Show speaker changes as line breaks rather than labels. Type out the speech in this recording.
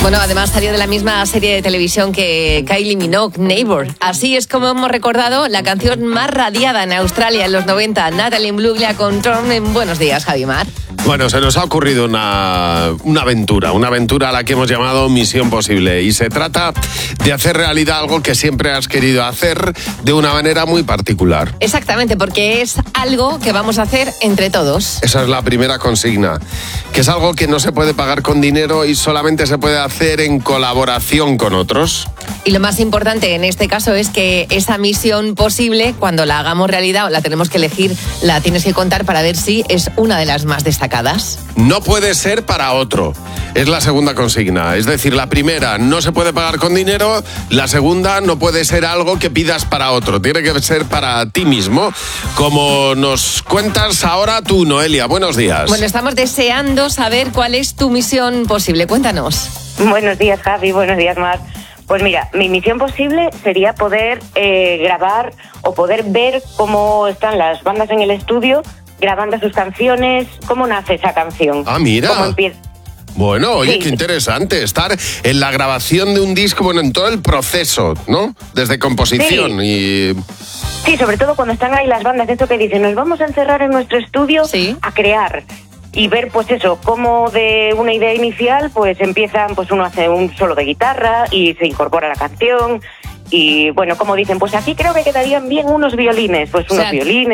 Bueno, además salió de la misma serie de televisión que Kylie Minogue, Neighbour. Así es como hemos recordado la canción más radiada en Australia en los 90, Natalie Imbruglia con Torn en Buenos Días, Javimar.
Bueno, se nos ha ocurrido una aventura a la que hemos llamado Misión Posible. Y se trata de hacer realidad algo que siempre has querido hacer de una manera muy particular.
Exactamente, porque es algo que vamos a hacer entre todos.
Esa es la primera consigna, que es algo que no se puede pagar con dinero y solamente se puede hacer en colaboración con otros.
Y lo más importante en este caso es que esa misión posible, cuando la hagamos realidad o la tenemos que elegir, la tienes que contar para ver si es una de las más destacadas.
No puede ser para otro. Es la segunda consigna. Es decir, la primera no se puede pagar con dinero, la segunda no puede ser algo que pidas para otro. Tiene que ser para ti mismo. Como nos cuentas ahora tú, Noelia. Buenos días.
Bueno, estamos deseando saber cuál es tu misión posible. Cuéntanos.
Buenos días, Javi. Buenos días, Mar. Pues mira, mi misión posible sería poder grabar o poder ver cómo están las bandas en el estudio grabando sus canciones, cómo nace esa canción.
Ah, mira.
Cómo empieza.
Bueno, oye,
Sí.
qué interesante estar en la grabación de un disco, bueno, en todo el proceso, ¿no? Desde composición y...
Sí, sobre todo cuando están ahí las bandas, esto que dicen, nos vamos a encerrar en nuestro estudio a crear. Y ver, pues eso, cómo de una idea inicial, pues empiezan, pues uno hace un solo de guitarra y se incorpora la canción. Y bueno, como dicen, pues aquí creo que quedarían bien unos violines, pues unos violines.